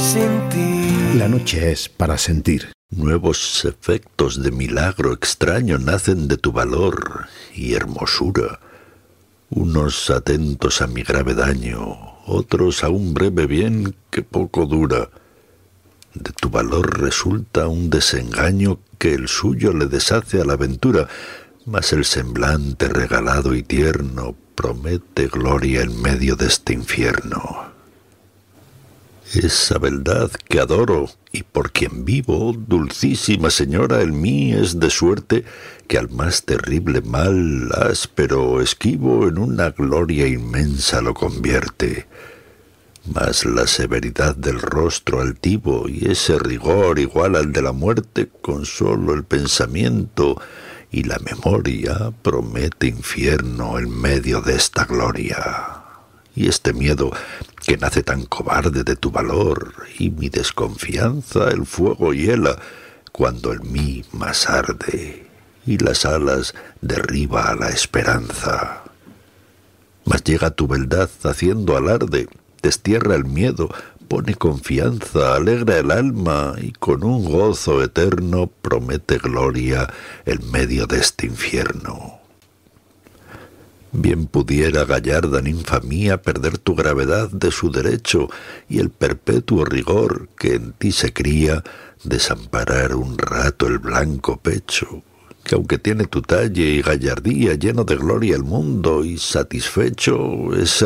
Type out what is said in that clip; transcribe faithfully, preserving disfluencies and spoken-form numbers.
sin ti. La noche es para sentir. Nuevos efectos de milagro extraño nacen de tu valor y hermosura. Unos atentos a mi grave daño, otros a un breve bien que poco dura. De tu valor resulta un desengaño que el suyo le deshace a la aventura, mas el semblante regalado y tierno promete gloria en medio de este infierno. Esa beldad que adoro y por quien vivo, dulcísima señora, el mí es de suerte que al más terrible mal, áspero, esquivo, en una gloria inmensa lo convierte. Mas la severidad del rostro altivo y ese rigor igual al de la muerte, con solo el pensamiento y la memoria promete infierno en medio de esta gloria. Y este miedo que nace tan cobarde de tu valor y mi desconfianza el fuego hiela cuando el mí más arde y las alas derriba a la esperanza. Mas llega tu beldad haciendo alarde, destierra el miedo, pone confianza, alegra el alma y con un gozo eterno promete gloria en medio de este infierno. Bien pudiera gallarda ninfa mía perder tu gravedad de su derecho y el perpetuo rigor que en ti se cría desamparar un rato el blanco pecho, que aunque tiene tu talle y gallardía lleno de gloria el mundo y satisfecho es